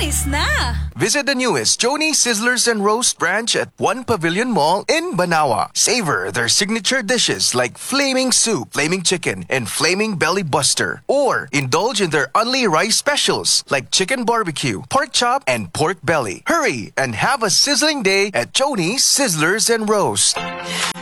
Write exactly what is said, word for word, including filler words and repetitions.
Shownies na! Visit the newest Joni Sizzlers and Roast branch at One Pavilion Mall in Banawa. Savor their signature dishes like flaming soup, flaming chicken, and flaming belly buster. Or indulge in their only rice specials like chicken barbecue, pork chop, and pork belly. Hurry and have a sizzling day at Joni Sizzlers and Roast.